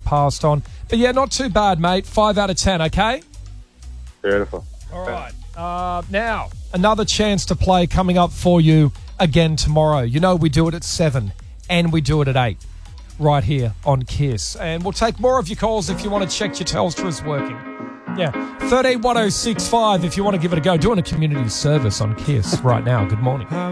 passed on. But yeah, not too bad, mate. 5 out of 10, okay? Beautiful. All right. Now, another chance to play coming up for you again tomorrow. You know we do it at 7 and we do it at 8 right here on KISS. And we'll take more of your calls if you want to check your Telstra's working. Yeah, 131065 if you want to give it a go. Doing a community service on KISS right now. Good morning.